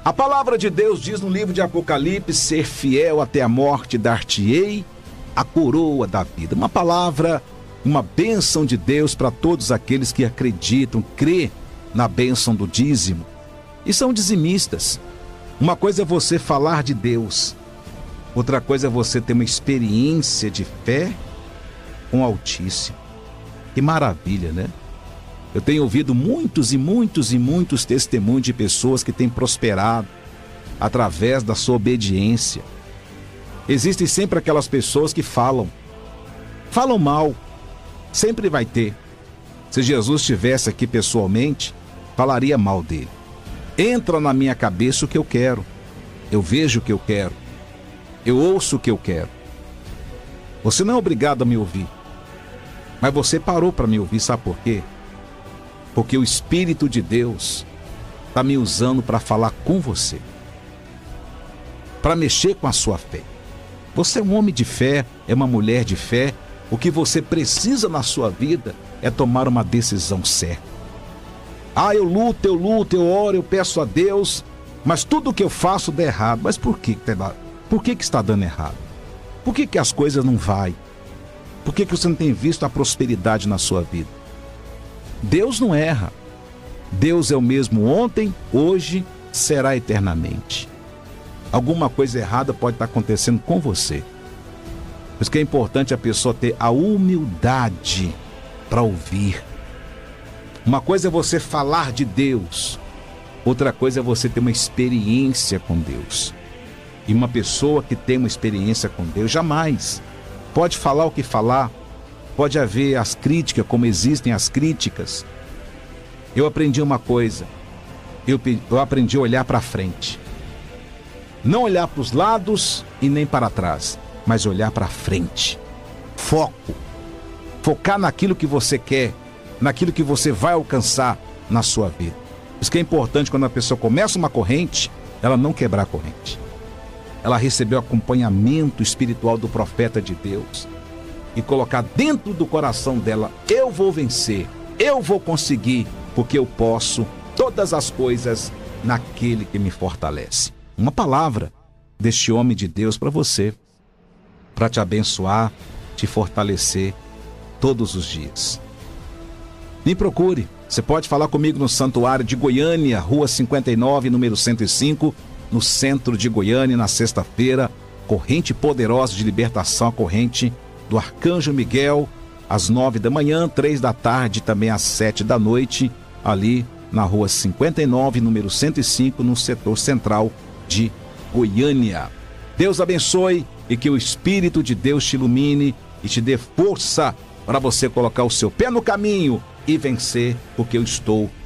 A palavra de Deus diz no livro de Apocalipse: ser fiel até a morte, dar-te-ei a coroa da vida. Uma palavra, uma bênção de Deus para todos aqueles que acreditam, crê na bênção do dízimo e são dizimistas. Uma coisa é você falar de Deus, outra coisa é você ter uma experiência de fé com o Altíssimo. Que maravilha, né? Eu tenho ouvido muitos testemunhos de pessoas que têm prosperado através da sua obediência. Existem sempre aquelas pessoas que falam mal, sempre vai ter. Se Jesus estivesse aqui pessoalmente, falaria mal dele. Entra na minha cabeça o que eu quero, eu vejo o que eu quero, eu ouço o que eu quero. Você não é obrigado a me ouvir, mas você parou para me ouvir, sabe por quê? Porque o Espírito de Deus está me usando para falar com você, para mexer com a sua fé. Você é um homem de fé, é uma mulher de fé. O que você precisa na sua vida é tomar uma decisão certa. Eu luto, eu oro, eu peço a Deus, mas tudo que eu faço dá errado. Mas por que está dando errado? Por que as coisas não vai? Por que você não tem visto a prosperidade na sua vida? Deus não erra. Deus é o mesmo ontem, hoje, será eternamente. Alguma coisa errada pode estar acontecendo com você. Por isso que é importante a pessoa ter a humildade para ouvir. Uma coisa é você falar de Deus, outra coisa é você ter uma experiência com Deus. E uma pessoa que tem uma experiência com Deus jamais pode falar o que falar, pode haver as críticas, como existem as críticas. Eu aprendi uma coisa, eu aprendi a olhar para frente. Não olhar para os lados e nem para trás, mas olhar para frente. Foco. Focar naquilo que você quer, naquilo que você vai alcançar na sua vida. Isso que é importante quando a pessoa começa uma corrente, ela não quebrar a corrente. Ela recebeu acompanhamento espiritual do profeta de Deus e colocar dentro do coração dela: eu vou vencer, eu vou conseguir, porque eu posso todas as coisas naquele que me fortalece. Uma palavra deste homem de Deus para você, para te abençoar, te fortalecer todos os dias. Me procure, você pode falar comigo no Santuário de Goiânia, Rua 59, número 105, no centro de Goiânia, na sexta-feira, corrente poderosa de libertação, a corrente do Arcanjo Miguel, às 9 da manhã, 3 da tarde, também às 7 da noite, ali na Rua 59, número 105, no setor central de Goiânia. Deus abençoe e que o Espírito de Deus te ilumine e te dê força para você colocar o seu pé no caminho e vencer, porque eu estou